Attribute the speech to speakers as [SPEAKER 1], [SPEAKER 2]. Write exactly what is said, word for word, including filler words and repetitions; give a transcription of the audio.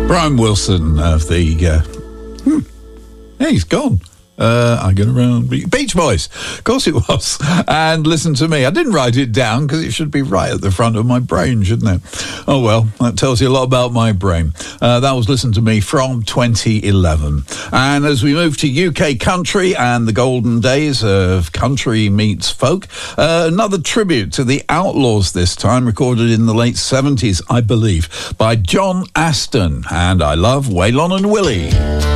[SPEAKER 1] Brian Wilson of the... Uh, hmm, yeah, he's gone. Uh, I get around Beach Boys, of course it was. And Listen to Me. I didn't write it down because it should be right at the front of my brain, shouldn't it? Oh well, that tells you a lot about my brain. Uh, that was Listen to Me from twenty eleven. And as we move to U K country and the golden days of country meets folk, uh, another tribute to the Outlaws, this time recorded in the late seventies, I believe, by John Aston. And I love Waylon and Willie.